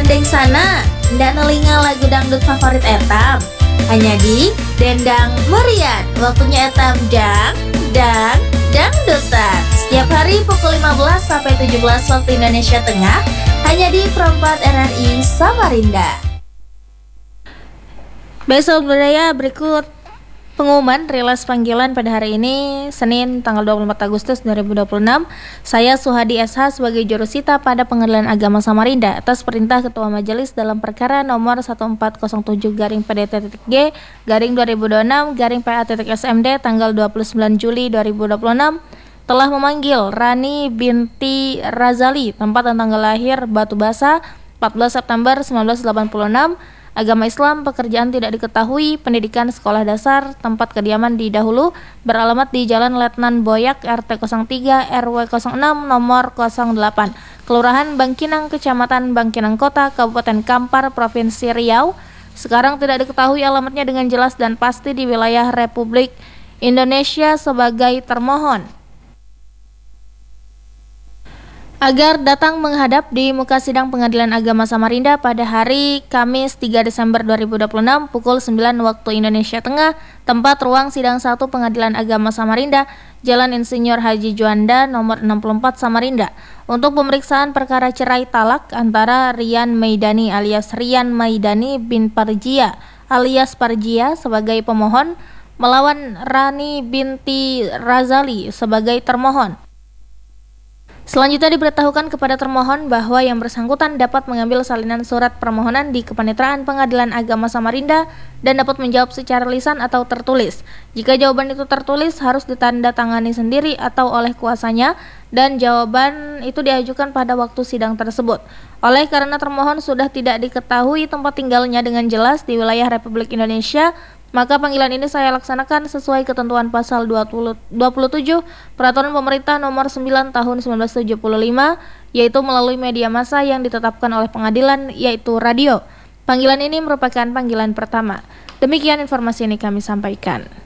Gandeng sana, ndak nelinga lagu dangdut favorit etam. Hanya di Dendang Merian, waktunya etam dangdutan. Setiap hari pukul 15 sampai 17 waktu Indonesia Tengah, hanya di Perempat RRI Samarinda. Besok budaya berikut pengumuman rilis panggilan pada hari ini, Senin tanggal 24 Agustus 2026. Saya Suhadi SH sebagai jurusita pada Pengadilan Agama Samarinda atas perintah Ketua Majelis dalam perkara nomor 1407-PDT-G-2026-PA-SMD tanggal 29 Juli 2026 telah memanggil Rani binti Razali, tempat dan tanggal lahir Batu Basa, 14 September 1986, agama Islam, pekerjaan tidak diketahui, pendidikan sekolah dasar, tempat kediaman di dahulu, beralamat di Jalan Letnan Boyak, RT 03, RW 06, nomor 08, Kelurahan Bangkinang, Kecamatan Bangkinang Kota, Kabupaten Kampar, Provinsi Riau. Sekarang tidak diketahui alamatnya dengan jelas dan pasti di wilayah Republik Indonesia sebagai termohon. Agar datang menghadap di muka sidang Pengadilan Agama Samarinda pada hari Kamis 3 Desember 2026 pukul 9 waktu Indonesia Tengah, tempat ruang sidang 1 Pengadilan Agama Samarinda, Jalan Insinyur Haji Juanda, nomor 64 Samarinda, untuk pemeriksaan perkara cerai talak antara Rian Maidani alias Rian Maidani bin Parjia alias Parjia sebagai pemohon melawan Rani binti Razali sebagai termohon. Selanjutnya diberitahukan kepada termohon bahwa yang bersangkutan dapat mengambil salinan surat permohonan di Kepaniteraan Pengadilan Agama Samarinda dan dapat menjawab secara lisan atau tertulis. Jika jawaban itu tertulis, harus ditandatangani sendiri atau oleh kuasanya dan jawaban itu diajukan pada waktu sidang tersebut. Oleh karena termohon sudah tidak diketahui tempat tinggalnya dengan jelas di wilayah Republik Indonesia, maka panggilan ini saya laksanakan sesuai ketentuan pasal 27 Peraturan Pemerintah Nomor 9 Tahun 1975, yaitu melalui media massa yang ditetapkan oleh pengadilan, yaitu radio. Panggilan ini merupakan panggilan pertama. Demikian informasi ini kami sampaikan.